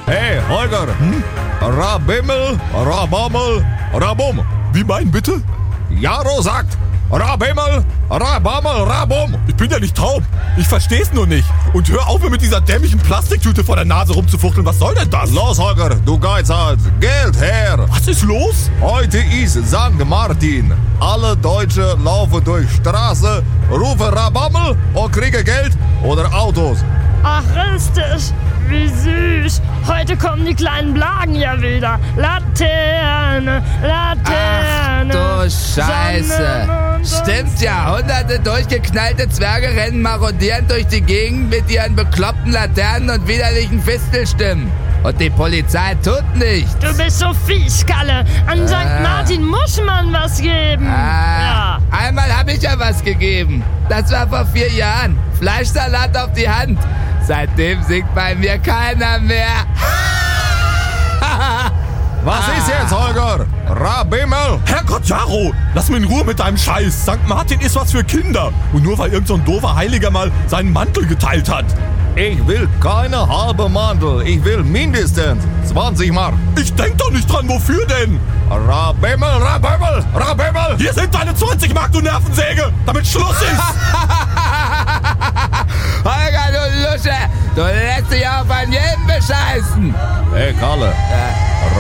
Hey, Holger. Rabimmel, Rabammel, Rabum. Wie meinen bitte? Jaro sagt Rabimmel, Rabammel, Rabum. Ich bin ja nicht taub. Ich versteh's nur nicht. Und hör auf, mir mit dieser dämlichen Plastiktüte vor der Nase rumzufuchteln. Was soll denn das? Los, Holger, du Geizhals, Geld her. Was ist los? Heute ist St. Martin. Alle Deutsche laufen durch Straße, rufen Rabammel und kriegen Geld oder Autos. Ach, richtig. Wie süß. Heute kommen die kleinen Blagen ja wieder. Laterne, Laterne. Ach du Scheiße. Sonne, Stimmt ja, hunderte durchgeknallte Zwerge rennen marodierend durch die Gegend mit ihren bekloppten Laternen und widerlichen Fistelstimmen. Und die Polizei tut nichts. Du bist so fies, Kalle. An St. Martin muss man was geben. Ja. Einmal habe ich ja was gegeben. Das war vor 4 Jahren. Fleischsalat auf die Hand. Seitdem singt bei mir keiner mehr. Was ist jetzt, Holger? Rabimmel? Herrgott, Jaro, lass mich in Ruhe mit deinem Scheiß. St. Martin ist was für Kinder. Und nur weil irgend so ein doofer Heiliger mal seinen Mantel geteilt hat. Ich will keine halbe Mandel. Ich will mindestens 20 Mark. Ich denk doch nicht dran, wofür denn? Rabimmel, Rabimmel, Rabimmel. Hier sind deine 20 Mark, du Nervensäge, damit Schluss ist. Holger, du Lusche, du lässt dich auf an jeden bescheißen. Hey, Kalle.